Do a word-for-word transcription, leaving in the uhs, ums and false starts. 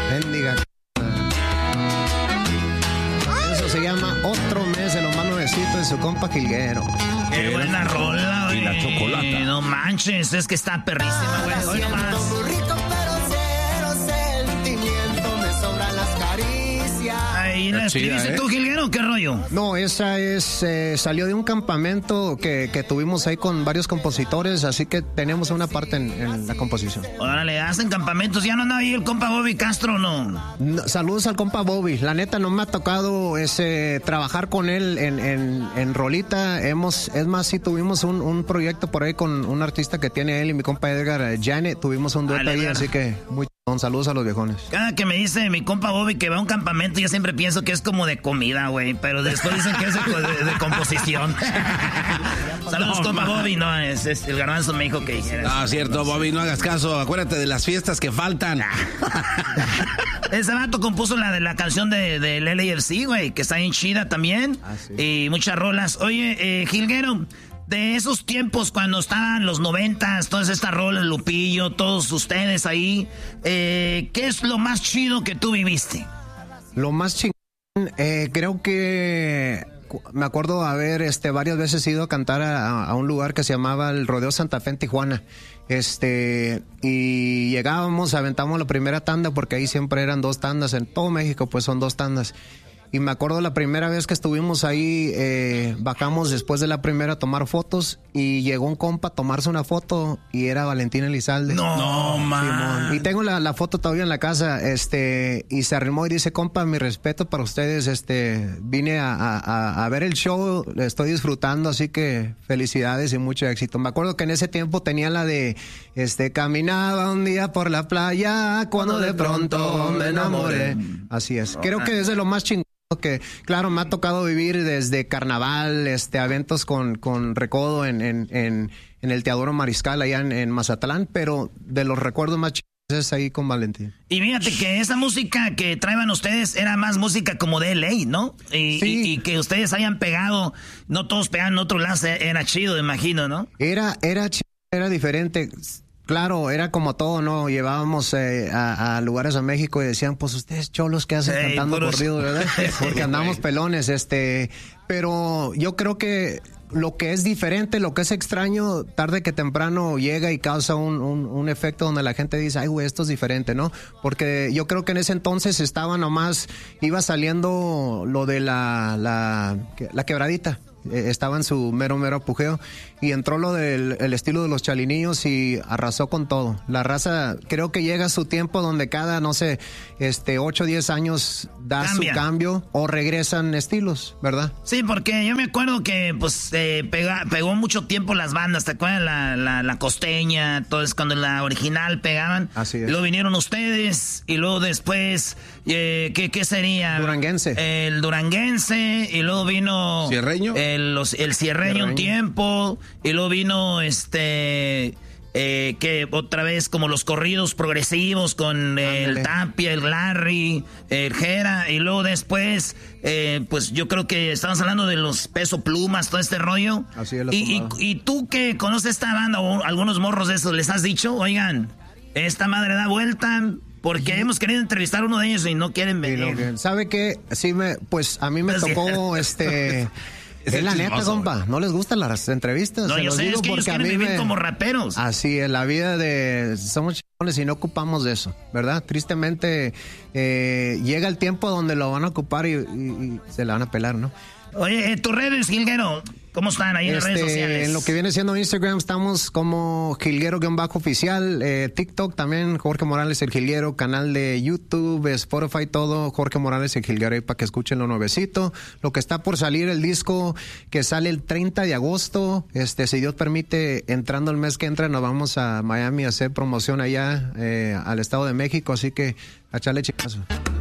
Bendiga. Eso se llama Otro Mes de lo más nuevecito de su compa Jilguero. Qué buena rola, güey. Y la chocolata. No manches, es que está perrísima, güey. Hoy nomás. Ay, ¿la escribiste ¿eh? tú, Jilguero? ¿Qué rollo? No, esa es eh, salió de un campamento que, que tuvimos ahí con varios compositores, así que tenemos una parte en, en la composición. Órale, hacen campamentos. ¿Ya no anda ahí el compa Bobby Castro, no? no saludos al compa Bobby. La neta no me ha tocado ese trabajar con él en, en, en rolita. Hemos, es más, sí tuvimos un, un proyecto por ahí con un artista que tiene él y mi compa Edgar Janet. Tuvimos un dueto ahí, así que muy saludos a los viejones. Cada que me dice mi compa Bobby que va a un campamento, yo siempre pienso que es como de comida, güey. Pero después dicen que es de, de, de composición. Saludos, no, compa man. Bobby. No, es, es el garbanzo me dijo que dijeras. No, cierto, Bobby, no hagas caso. Acuérdate de las fiestas que faltan. Ese vato compuso la de la canción de, de L A F C, güey, que está bien chida también. Ah, sí. Y muchas rolas. Oye, eh, Jilguero, de esos tiempos cuando estaban los noventas, todas estas rolas, Lupillo, todos ustedes ahí, eh, ¿qué es lo más chido que tú viviste? Lo más chingón, eh, creo que me acuerdo haber este, varias veces ido a cantar a, a un lugar que se llamaba el Rodeo Santa Fe en Tijuana. Este, y llegábamos, aventábamos la primera tanda, porque ahí siempre eran dos tandas, en todo México pues son dos tandas. Y me acuerdo la primera vez que estuvimos ahí, eh, bajamos después de la primera a tomar fotos y llegó un compa a tomarse una foto y era Valentín Elizalde. No, no man. Y tengo la, la foto todavía en la casa, este, y se arrimó y dice, compa, mi respeto para ustedes, este, vine a, a, a ver el show, estoy disfrutando, así que felicidades y mucho éxito. Me acuerdo que en ese tiempo tenía la de, este, caminaba un día por la playa cuando de pronto me enamoré. Así es. Creo que es de lo más chingón. Que claro, me ha tocado vivir desde carnaval, este, eventos con, con Recodo en, en, en, en el Teodoro Mariscal allá en, en Mazatlán, pero de los recuerdos más chidos es ahí con Valentín. Y fíjate que esa música que traían ustedes era más música como de L A, ¿no? Y, sí. y, y que ustedes hayan pegado, no todos pegaban en otro lado, era chido, me imagino, ¿no? Era, era chido, era diferente. Claro, era como todo, ¿no? Llevábamos eh, a, a lugares a México y decían, pues ustedes cholos que hacen hey, cantando puros... corrido, ¿verdad? Porque andamos pelones, este... Pero yo creo que lo que es diferente, lo que es extraño, tarde que temprano llega y causa un, un, un efecto donde la gente dice, ay, güey, esto es diferente, ¿no? Porque yo creo que en ese entonces estaba nomás, iba saliendo lo de la, la, la quebradita. Estaba en su mero, mero apogeo y entró lo del el estilo de los Chalinillos y arrasó con todo. La raza, creo que llega su tiempo donde cada, no sé, este, ocho o diez años da Cambia. su cambio o regresan estilos, ¿verdad? Sí, porque yo me acuerdo que, pues, eh, pega, pegó mucho tiempo las bandas, ¿te acuerdas? La, la, la costeña, todo eso, cuando la original pegaban. Así es. Luego vinieron ustedes y luego después, eh, ¿qué, qué sería? Duranguense. El duranguense y luego vino... ¿Cierreño? El, los, el cierreño, cierreño un tiempo y luego vino este eh, que otra vez como los corridos progresivos con eh, el Tapia, el Larry, el Jera y luego después eh, pues yo creo que estamos hablando de los Peso Plumas, todo este rollo. Así es la y, y, y tú que conoces esta banda o algunos morros de esos, ¿les has dicho? Oigan, esta madre da vuelta. Porque sí. hemos querido entrevistar a uno de ellos y no quieren venir. Sí, no, ¿sabe qué? Sí me, pues a mí me tocó este... Es la neta, compa. No les gustan las entrevistas. No, se yo los sé, digo es que porque ellos quieren a mí vivir me... como raperos. Así es, la vida de... Somos chingones y no ocupamos de eso, ¿verdad? Tristemente, eh, llega el tiempo donde lo van a ocupar y, y, y se la van a pelar, ¿no? Oye, tus redes, Jilguero, ¿cómo están ahí en este, las redes sociales? En lo que viene siendo Instagram estamos como Jilguero-oficial, eh, TikTok también, Jorge Morales el Jilguero, canal de YouTube, Spotify, todo, Jorge Morales el Jilguero, ahí para que escuchen lo nuevecito. Lo que está por salir, el disco que sale el treinta de agosto, este, si Dios permite, entrando el mes que entra, nos vamos a Miami a hacer promoción allá, eh, al Estado de México, así que a echarle chicazo.